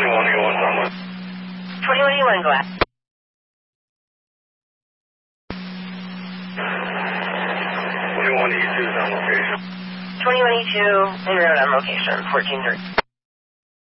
21E1, go ahead. 21E2 is on location. 21E2, en route on location, 1430.